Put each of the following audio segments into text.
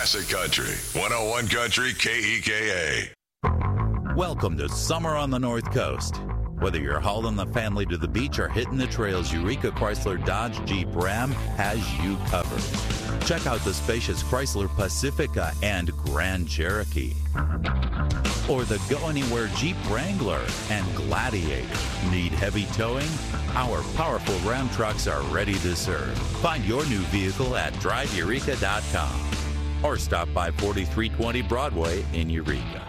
Classic Country. 101 Country KEKA. Welcome to summer on the North Coast. Whether you're hauling the family to the beach or hitting the trails, Eureka Chrysler Dodge Jeep Ram has you covered. Check out the spacious Chrysler Pacifica and Grand Cherokee. Or the Go Anywhere Jeep Wrangler and Gladiator. Need heavy towing? Our powerful Ram trucks are ready to serve. Find your new vehicle at driveeureka.com or stop by 4320 Broadway in Eureka.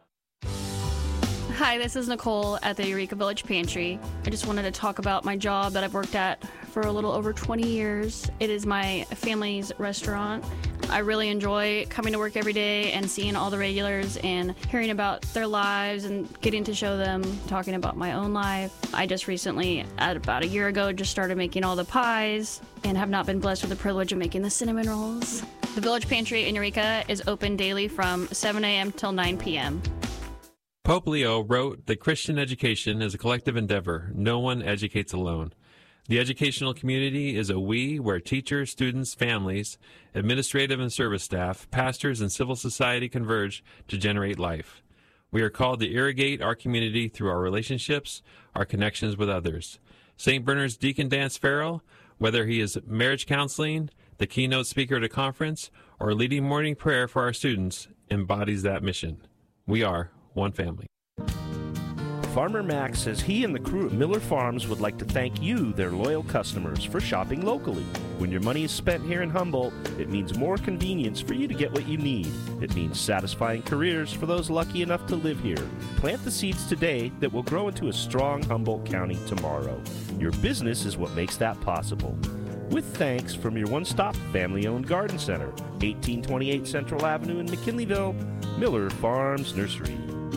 Hi, this is Nicole at the Eureka Village Pantry. I just wanted to talk about my job that I've worked at for a little over 20 years. It is my family's restaurant. I really enjoy coming to work every day and seeing all the regulars and hearing about their lives and getting to show them, talking about my own life. I just recently, about a year ago, just started making all the pies and have not been blessed with the privilege of making the cinnamon rolls. The Village Pantry in Eureka is open daily from 7 a.m. till 9 p.m. Pope Leo wrote that Christian education is a collective endeavor. No one educates alone. The educational community is a we where teachers, students, families, administrative and service staff, pastors, and civil society converge to generate life. We are called to irrigate our community through our relationships, our connections with others. St. Bernard's Deacon Dance Farrell, whether he is marriage counseling, the keynote speaker at a conference, or leading morning prayer for our students, embodies that mission. We are one family. Farmer Mac says he and the crew at Miller Farms would like to thank you, their loyal customers, for shopping locally. When your money is spent here in Humboldt, it means more convenience for you to get what you need. It means satisfying careers for those lucky enough to live here. Plant the seeds today that will grow into a strong Humboldt County tomorrow. Your business is what makes that possible. With thanks from your one-stop family-owned garden center, 1828 Central Avenue in McKinleyville, Miller Farms Nursery.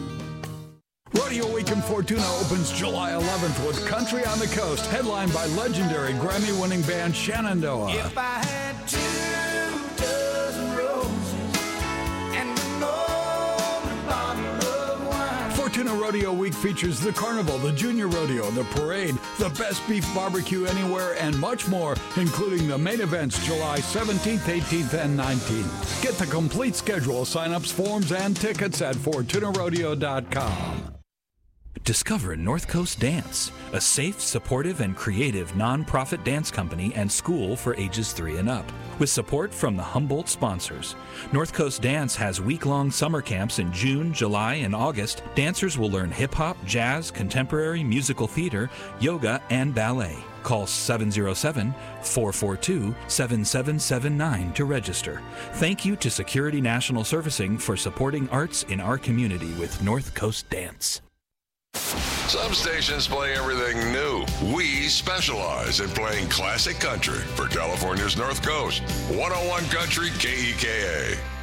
Rodeo Week in Fortuna opens July 11th with Country on the Coast, headlined by legendary Grammy-winning band Shenandoah. If I had 2 dozen roses and an old bottle of wine. Fortuna Rodeo Week features the Carnival, the Junior Rodeo, the Parade, the Best Beef Barbecue Anywhere, and much more, including the main events July 17th, 18th, and 19th. Get the complete schedule, sign-ups, forms, and tickets at FortunaRodeo.com. Discover North Coast Dance, a safe, supportive, and creative nonprofit dance company and school for ages 3 and up. With support from the Humboldt sponsors, North Coast Dance has week-long summer camps in June, July, and August. Dancers will learn hip-hop, jazz, contemporary, musical theater, yoga, and ballet. Call 707-442-7779 to register. Thank you to Security National Servicing for supporting arts in our community with North Coast Dance. Some stations play everything new. We specialize in playing classic country for California's North Coast. 101 Country KEKA.